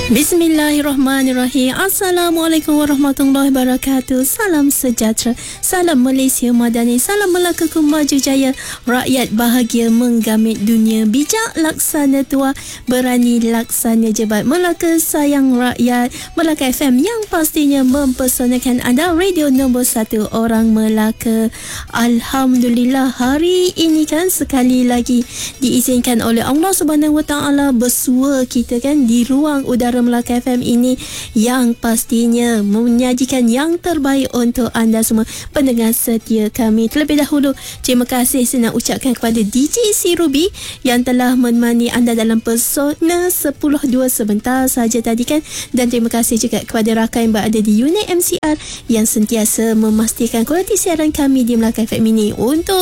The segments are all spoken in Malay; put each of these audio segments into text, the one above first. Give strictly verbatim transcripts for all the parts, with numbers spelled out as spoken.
Bismillahirrahmanirrahim. Assalamualaikum warahmatullahi wabarakatuh. Salam sejahtera, salam Malaysia Madani, salam Melaka Maju Jaya. Rakyat bahagia menggamit dunia, bijak laksana tua, berani laksana jebat. Melaka sayang rakyat, Melaka F M yang pastinya mempesonakan anda. Radio nombor satu orang Melaka. Alhamdulillah, hari ini kan sekali lagi diizinkan oleh Allah Subhanahu Wa Taala bersua kita kan di ruang udara Melaka F M ini yang pastinya menyajikan yang terbaik untuk anda semua pendengar setia kami. Terlebih dahulu, terima kasih saya nak ucapkan kepada D J C Ruby yang telah menemani anda dalam pesona sepuluh dua sebentar saja tadi kan, dan terima kasih juga kepada rakan yang berada di unit M C R yang sentiasa memastikan kualiti siaran kami di Melaka F M ini. Untuk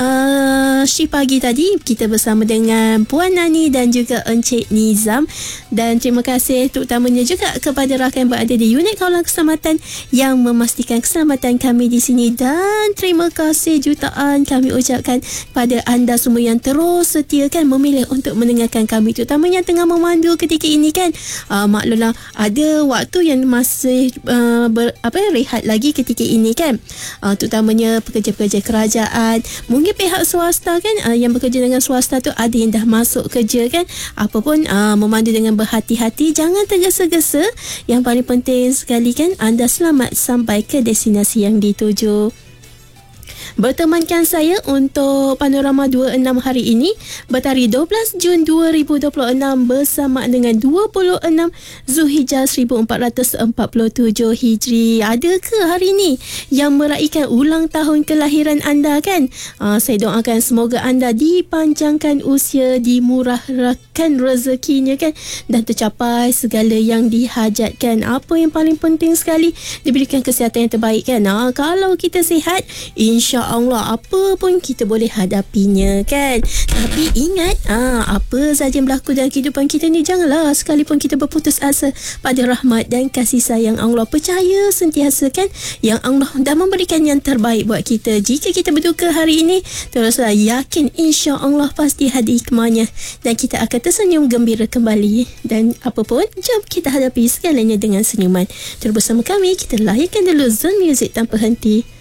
uh, shift pagi tadi kita bersama dengan Puan Nani dan juga Encik Nizam, dan terima kasih terutamanya juga kepada rakan yang berada di unit kawalan keselamatan yang memastikan keselamatan kami di sini. Dan terima kasih jutaan kami ucapkan pada anda semua yang terus setia kan memilih untuk mendengarkan kami, terutamanya tengah memandu ketika ini kan. Uh, maklumlah ada waktu yang masih uh, ber, apa rehat lagi ketika ini kan, uh, terutamanya pekerja-pekerja kerajaan, mungkin pihak swasta kan, uh, yang bekerja dengan swasta tu ada yang dah masuk kerja kan. Apapun uh, memandu dengan berhati-hati, jangan tergesa-gesa. Yang paling penting sekali kan anda selamat sampai ke destinasi yang dituju. Bertemankan saya untuk Panorama dua puluh enam hari ini bertarikh dua belas Jun dua ribu dua puluh enam bersamaan dengan dua puluh enam Zulhijjah seribu empat ratus empat puluh tujuh Hijri. Ada ke hari ini yang meraihkan ulang tahun kelahiran anda kan? Uh, saya doakan semoga anda dipanjangkan usia, dimurahkan rezekinya kan, dan tercapai segala yang dihajatkan. Apa yang paling penting sekali, diberikan kesihatan yang terbaik kan. Uh, kalau kita sihat, insya Allah apa pun kita boleh hadapinya kan. Tapi ingat, ah, apa saja yang berlaku dalam kehidupan kita ni, janganlah sekalipun kita berputus asa pada rahmat dan kasih sayang Allah. Percaya sentiasa kan yang Allah dah memberikan yang terbaik buat kita. Jika kita berduka hari ini, teruslah yakin insya Allah pasti ada hikmahnya dan kita akan tersenyum gembira kembali. Dan apapun, jom kita hadapi segalanya dengan senyuman. Terus bersama kami, kita lahirkan dulu Zone Music tanpa henti.